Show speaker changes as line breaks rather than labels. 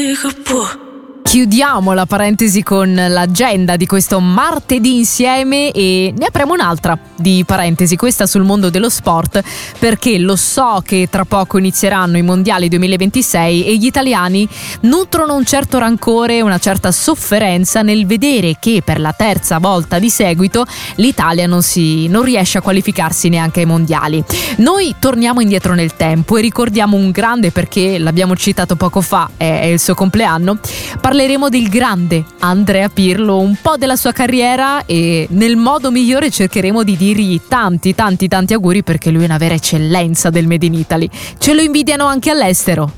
Chiudiamo la parentesi con l'agenda di questo martedì insieme e ne apriamo un'altra di parentesi, questa sul mondo dello sport, perché lo so che tra poco inizieranno i mondiali 2026 e gli italiani nutrono un certo rancore, una certa sofferenza nel vedere che per la terza volta di seguito l'Italia non riesce a qualificarsi neanche ai mondiali. Noi torniamo indietro nel tempo e ricordiamo un grande, perché l'abbiamo citato poco fa, è il suo compleanno. Parleremo del grande Andrea Pirlo, un po' della sua carriera, e nel modo migliore cercheremo di dirgli tanti auguri, perché lui è una vera eccellenza del Made in Italy. Ce lo invidiano anche all'estero.